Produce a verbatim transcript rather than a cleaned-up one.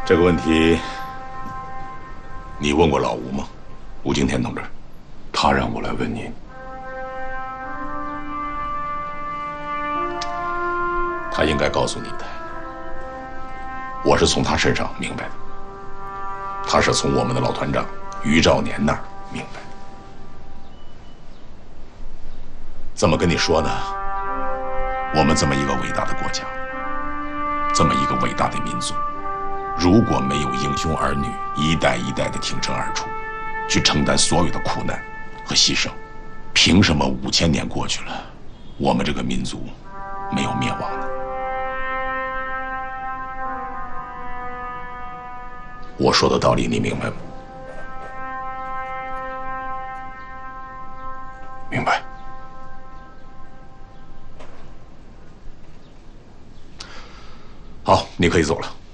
这个问题，你问过老吴吗？吴敬天同志， 他让我来问您。 他应该告诉你的。我是从他身上明白的，他是从我们的老团长于兆年那儿明白的。怎么跟你说呢？我们这么一个伟大的国家，这么一个伟大的民族，如果没有英雄儿女一代一代的挺身而出，去承担所有的苦难和牺牲，凭什么五千年过去了，我们这个民族没有灭亡呢？我说的道理你明白吗？ 明白。 好，你可以走了。